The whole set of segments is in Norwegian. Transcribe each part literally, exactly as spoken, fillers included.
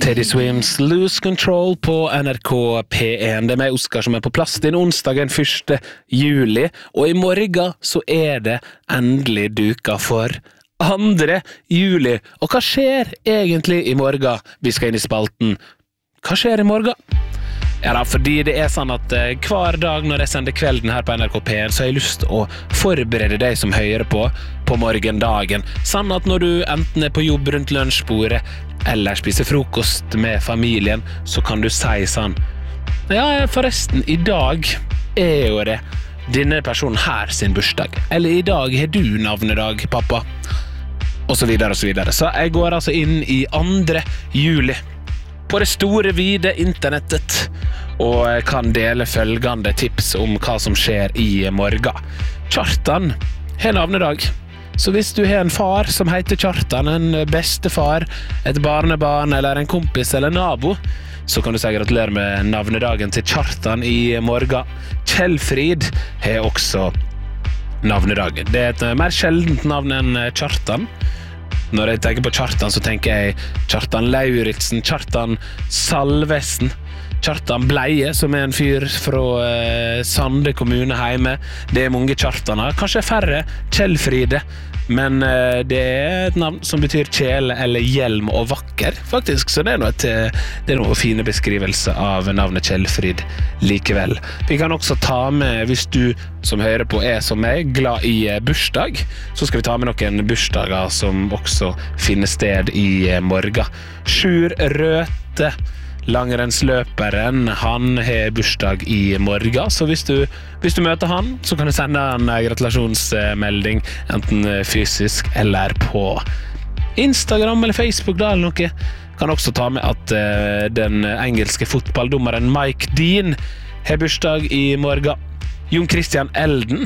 Teddy Swims Lose Control på N R K P one. Det er meg, Oskar, som er på plass din onsdagen første juli, og i morgen så er det endelig duka for andre juli. Og hva skjer egentlig i morgen? Vi skal inn i spalten. Hva skjer i morgen? Ja da, fordi det er sånn at uh, hver dag når jeg sender kvelden her på N R K P one, så har jeg lyst å forberede deg som hører på, på morgendagen. Sånn at når du enten er på jobb rundt lunsjbordet, eller spiser frokost med familien, så kan du si sånn, ja, forresten, i dag er jo det denne personen her sin bursdag. Eller i dag har du navnedag, pappa. Og så videre og så videre. Så jeg går altså inn i andre juli. På det store, vide internettet, og kan dele følgende tips om hva som skjer i morgen. Kjartan har navnedag, så hvis du har en far som heter Kjartan, en bestefar, et barnebarn eller en kompis eller nabo, så kan du si gratulerer med navnedagen til Kjartan i morgen. Kjellfrid har også navnedag. Det er et mer sjeldent navn enn Kjartan. Når jeg tenker på Kjartan, så tenker jeg Kjartan Lauritsen, Kjartan Salvesen, Kjartan Bleie, som er en fyr fra eh, Sande kommune hjemme. Det er mange Kjartaner, kanskje færre Kjellfride, men eh, det er et navn som betyr kjele eller hjelm og vakker, faktisk. Så det er noe, et, det er noe fine beskrivelse av navnet Kjellfrid likevel. Vi kan også ta med, hvis du som hører på er som meg, glad i bursdag, så skal vi ta med noen bursdager som også finner sted i morgen. Sjur Røte, langrennsløperen, han har bursdag i morgen, så hvis du, hvis du møter han, så kan du sende en gratulasjonsmelding, enten fysisk eller på Instagram eller Facebook da, eller noe. Kan også ta med at uh, den engelske fotballdommeren Mike Dean har bursdag i morgen. Jon Christian Elden,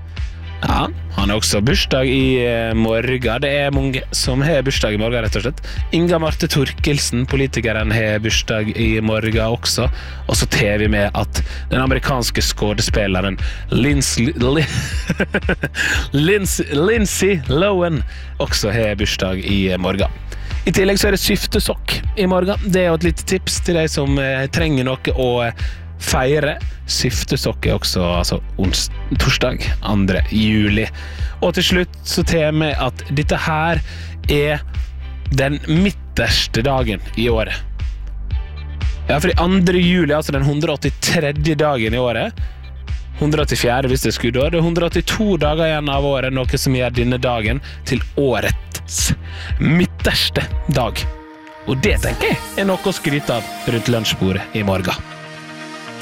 ja, han har også bursdag i morgen. Det er mange som har bursdag i morgen, rett og slett. Inga Marte Torkelsen, politikeren, har bursdag i morgen også. Og så tar vi med at den amerikanske skådespilleren Lindsay, Lindsay, Lindsay Lohan også har bursdag i morgen. I tillegg så er det skiftesokk i morgen. Det er jo et lite tips til deg som eh, trenger noe å feire. Syftesokk er også altså, ons, torsdag andre juli. Og til slutt så tar jeg med at dette her er den midterste dagen i året. Ja, for i andre juli, altså den hundre og åttitredje dagen i året, hundre og åttifjerde hvis det er skuddår, det er hundre og åttito dager igjen av året, noe som gjør denne dagen til årets midterste dag. Og det tenker jeg er noe å skryte av rundt lunsjbordet i morgen.